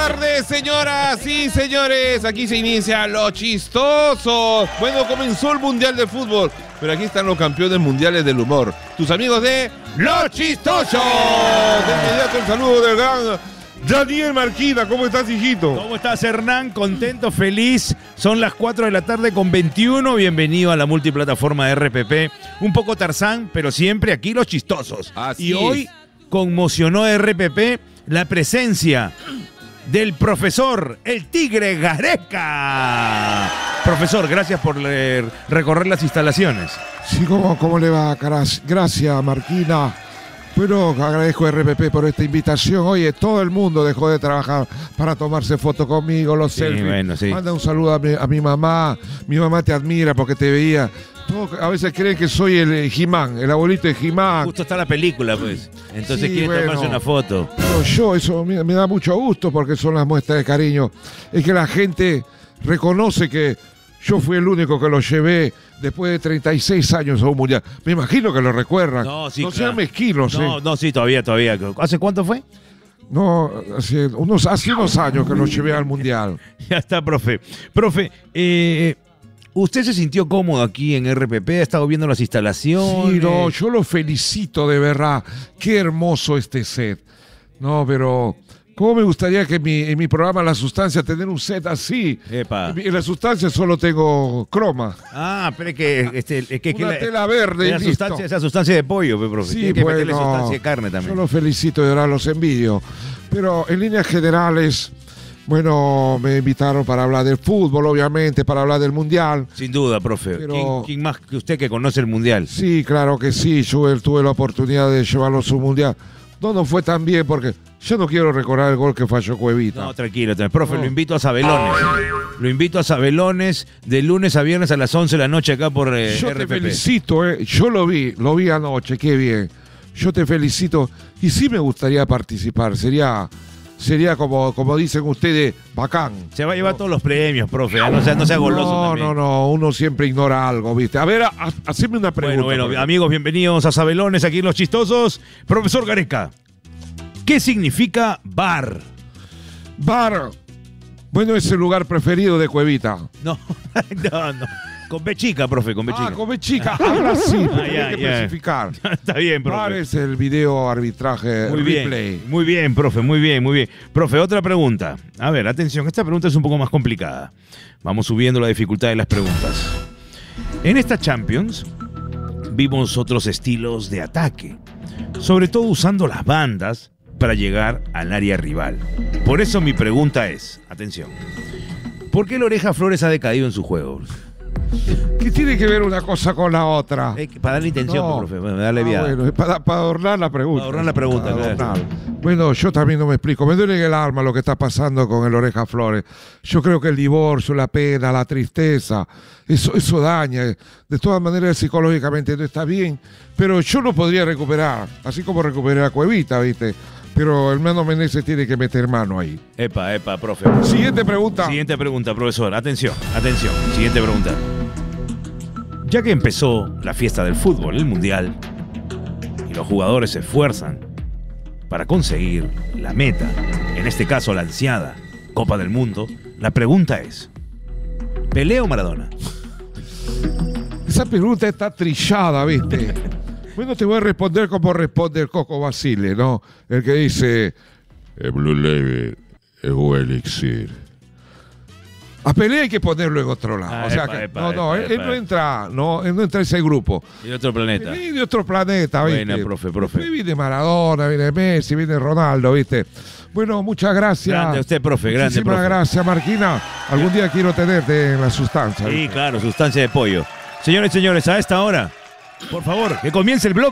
tardes, señoras y señores. Aquí se inicia Lo Chistoso. Bueno, comenzó el Mundial de Fútbol, pero aquí están los campeones mundiales del humor. Tus amigos de Lo Chistoso. De inmediato el saludo del gran Daniel Marquina. ¿Cómo estás, hijito? ¿Cómo estás, Hernán? Contento, feliz. Son las 4 de la tarde con 21. Bienvenido a la multiplataforma de RPP. Un poco Tarzán, pero siempre aquí Los Chistosos. Así y hoy es. conmocionó RPP la presencia del profesor, el Tigre Gareca. Profesor, gracias por recorrer las instalaciones. Sí, ¿cómo le va? Gracias, Marquina. Bueno, agradezco a RPP por esta invitación. Oye, todo el mundo dejó de trabajar para tomarse fotos conmigo, los selfies. Bueno, sí. Manda un saludo a mi mamá. Mi mamá te admira porque te veía. A veces creen que soy el He-Man, el abuelito de He-Man. Justo está la película, pues. Entonces Sí, quiere tomarse una foto. Pero eso me da mucho gusto porque son las muestras de cariño. Es que la gente reconoce que yo fui el único que lo llevé después de 36 años a un mundial. Me imagino que lo recuerdan. No, sí, no claro. sean mezquinos. No, sí, todavía. ¿Hace cuánto fue? No, hace unos años que lo llevé al mundial. Ya está, profe. Profe, ¿usted se sintió cómodo aquí en RPP? ¿Ha estado viendo las instalaciones? Sí, no, yo lo felicito de verdad. Qué hermoso este set. No, pero ¿cómo me gustaría que en mi programa La Sustancia tener un set así? Epa. En La Sustancia solo tengo croma. Ah, pero es que Una tela verde y listo. Esa sustancia de pollo, profe. Sí, Tiene que bueno, meterle sustancia de carne yo también. los felicito y ahora los envidio. Pero en líneas generales, bueno, me invitaron para hablar del fútbol, obviamente, para hablar del mundial. Sin duda, profe. Pero ¿Quién más que usted que conoce el mundial? Sí, claro que sí. Yo tuve la oportunidad de llevarlo a su mundial. No fue tan bien porque yo no quiero recordar el gol que falló Cuevita. No, tranquilo. Profe, No. lo invito a Sabelones. Lo invito a Sabelones de lunes a viernes a las 11 de la noche acá por Yo RPP. te felicito, yo lo vi anoche, qué bien. Yo te felicito y sí me gustaría participar. Sería como dicen ustedes, bacán. Se va a llevar todos los premios, profe. No sea goloso también. No, uno siempre ignora algo, ¿viste? A ver, haceme una pregunta. Bueno, amigos, bienvenidos a Sabelones, aquí en Los Chistosos. Profesor Gareca, ¿qué significa bar? Bar. Bueno, es el lugar preferido de Cuevita. No. Con B chica, profe, con B chica. Con B chica. Ahora sí, hay que especificar. Está bien, profe. Bar es el video arbitraje Muy replay. bien, muy bien, profe, muy bien. Profe, otra pregunta. A ver, atención, esta pregunta es un poco más complicada. Vamos subiendo la dificultad de las preguntas. En esta Champions vimos otros estilos de ataque, sobre todo usando las bandas para llegar al área rival. Por eso mi pregunta es, atención, ¿por qué la Oreja Flores ha decaído en su juego? ¿Qué tiene que ver una cosa con la otra? Para darle intención, No. profe, darle vida. Bueno, es para adornar la pregunta. Para adornar la pregunta, Para claro. adornar. Bueno, yo también no me explico. Me duele en el alma lo que está pasando con el Oreja Flores. Yo creo que el divorcio, la pena, la tristeza, eso daña. De todas maneras, psicológicamente no está bien. Pero yo lo podría recuperar, así como recuperé a Cuevita, ¿viste? Pero el hermano Meneses tiene que meter mano ahí. Epa, profe. Siguiente pregunta. Siguiente pregunta, profesor. Atención. Siguiente pregunta. Ya que empezó la fiesta del fútbol, el mundial, y los jugadores se esfuerzan para conseguir la meta, en este caso la ansiada Copa del Mundo, la pregunta es, ¿Pelé o Maradona? Esa pregunta está trillada, ¿viste? Bueno, te voy a responder como responde el Coco Basile, ¿no? El que dice, el Blue Label es un elixir. A Pelé hay que ponerlo en otro lado. Él no entra en ese grupo. Y de otro planeta. Pelé de otro planeta, ¿viste? Buena, profe. Después viene Maradona, viene Messi, viene Ronaldo, ¿viste? Bueno, muchas gracias. Grande a usted, profe, grande, Muchísimas profe. gracias, Marquina. Algún día quiero tenerte en La Sustancia. Sí, ¿viste? claro, sustancia de pollo. Señores y señores, a esta hora, por favor, que comience el bloque.